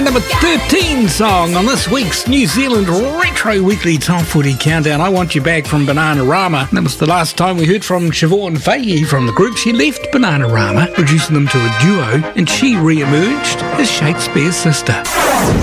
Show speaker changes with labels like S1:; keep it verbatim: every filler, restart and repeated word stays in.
S1: number thirteen song on this week's New Zealand Retro Weekly Top forty Countdown. I Want You Back from Bananarama. That was the last time we heard from Siobhan Fahey from the group. She left Bananarama, reducing them to a duo, and she re-emerged as Shakespeare's sister.